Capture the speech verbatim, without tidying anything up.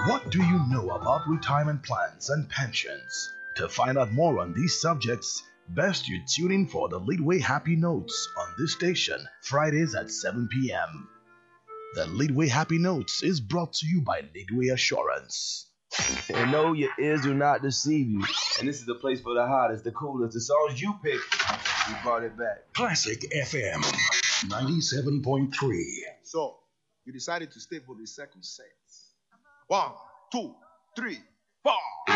What do you know about retirement plans and pensions? To find out more on these subjects, best you tune in for the Leadway Happy Notes on this station, Fridays at seven p.m. The Leadway Happy Notes is brought to you by Leadway Assurance. And no, your ears do not deceive you. And this is the place for the hottest, the coolest, the songs you pick. We brought it back. Classic F M ninety-seven point three. So, you decided to stay for the second set. One, two, three, four.